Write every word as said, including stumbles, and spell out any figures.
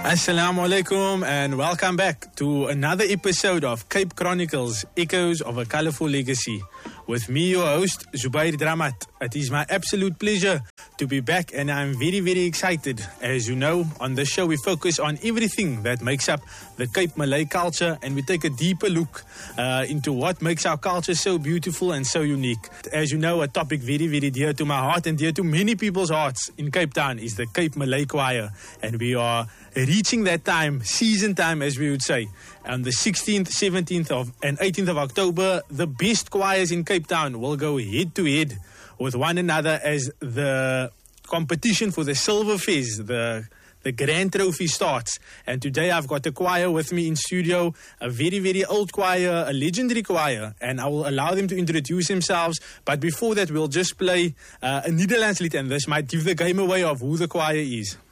Assalamu alaikum and welcome back to another episode of Cape Chronicles, Echoes of a Colourful Legacy. With me, your host, Zubair Dramat. It is my absolute pleasure to be back and I'm very, very excited. As you know, on this show we focus on everything that makes up the Cape Malay culture and we take a deeper look uh, into what makes our culture so beautiful and so unique. As you know, a topic very, very dear to my heart and dear to many people's hearts in Cape Town is the Cape Malay Choir. And we are reaching that time, season time as we would say. On the sixteenth, seventeenth of, and eighteenth of October, the best choirs in Cape Town will go head to head with one another as the competition for the Silver Fez, the the grand trophy starts. And today I've got a choir with me in studio, a very, very old choir, a legendary choir, and I will allow them to introduce themselves. But before that, we'll just play uh, a Netherlands lied, and this might give the game away of who the choir is.